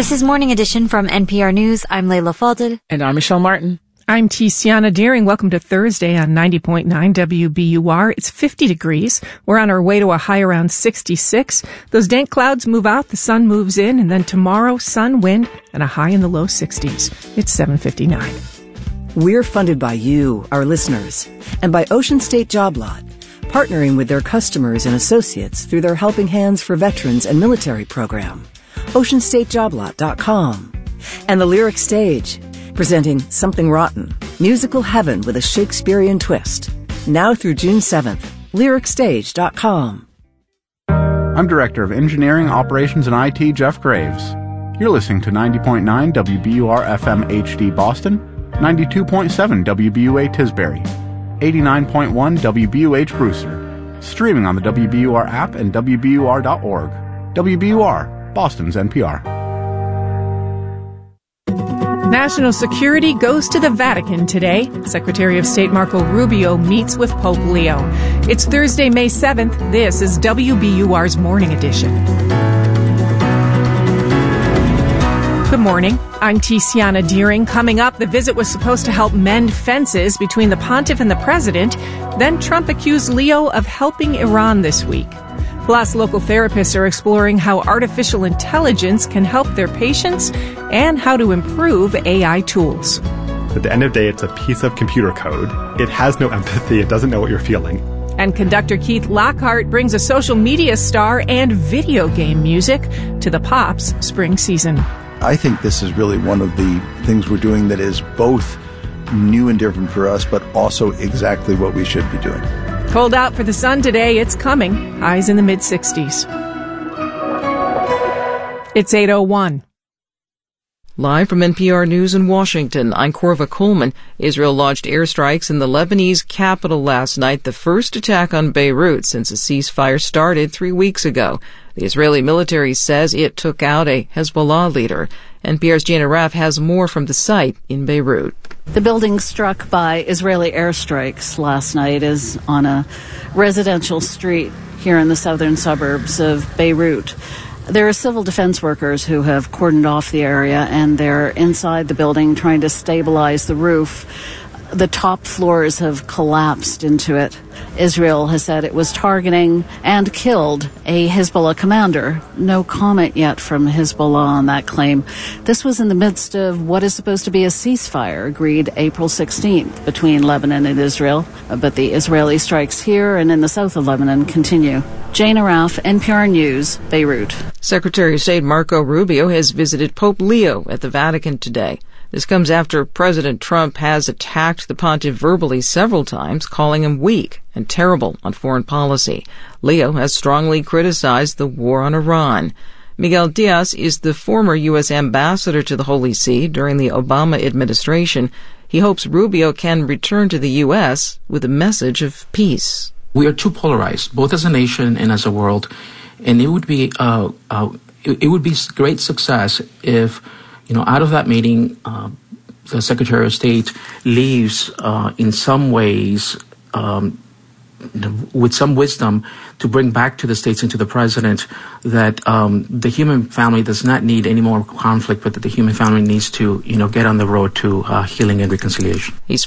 This is Morning Edition from NPR News. I'm Layla Falded. And I'm Michelle Martin. I'm Tiziana Deering. Welcome to Thursday on 90.9 WBUR. It's 50 degrees. We're on our way to a high around 66. Those dank clouds move out, the sun moves in, and then tomorrow, sun, wind, and a high in the low 60s. It's 7:59. We're funded by you, our listeners, and by Ocean State Job Lot, partnering with their customers and associates through their Helping Hands for Veterans and Military program. OceanStateJobLot.com. And the Lyric Stage, presenting Something Rotten, musical heaven with a Shakespearean twist. Now through June 7th, LyricStage.com. I'm Director of Engineering, Operations, and IT, Jeff Graves. You're listening to 90.9 WBUR FM HD Boston, 92.7 WBUA Tisbury, 89.1 WBUH Brewster, streaming on the WBUR app and WBUR.org. WBUR, Boston's NPR. National security goes to the Vatican today. Secretary of State Marco Rubio meets with Pope Leo. It's Thursday, May 7th. This is WBUR's Morning Edition. Good morning. I'm Tiziana Deering. Coming up, the visit was supposed to help mend fences between the pontiff and the president. Then Trump accused Leo of helping Iran this week. Plus, local therapists are exploring how artificial intelligence can help their patients and how to improve AI tools. At the end of the day, it's a piece of computer code. It has no empathy. It doesn't know what you're feeling. And conductor Keith Lockhart brings a social media star and video game music to the Pops spring season. I think this is really one of the things we're doing that is both new and different for us, but also exactly what we should be doing. Cold out for the sun today. It's coming. Highs in the mid-60s. It's 8:01. Live from NPR News in Washington, I'm Corva Coleman. Israel launched airstrikes in the Lebanese capital last night, the first attack on Beirut since a ceasefire started 3 weeks ago. The Israeli military says it took out a Hezbollah leader. NPR's Jana Raff has more from the site in Beirut. The building struck by Israeli airstrikes last night is on a residential street here in the southern suburbs of Beirut. There are civil defense workers who have cordoned off the area, and they're inside the building trying to stabilize the roof. The top floors have collapsed into it. Israel has said it was targeting and killed a Hezbollah commander. No comment yet from Hezbollah on that claim. This was in the midst of what is supposed to be a ceasefire agreed April 16th between Lebanon and Israel. But the Israeli strikes here and in the south of Lebanon continue. Jana Raff, NPR News, Beirut. Secretary of State Marco Rubio has visited Pope Leo at the Vatican today. This comes after President Trump has attacked the pontiff verbally several times, calling him weak and terrible on foreign policy. Leo has strongly criticized the war on Iran. Miguel Diaz is the former U.S. ambassador to the Holy See during the Obama administration. He hopes Rubio can return to the U.S. with a message of peace. We are too polarized, both as a nation and as a world, and it would be great success if, out of that meeting, the Secretary of State leaves in some ways with some wisdom to bring back to the states and to the president that the human family does not need any more conflict, but that the human family needs to, get on the road to healing and reconciliation. He's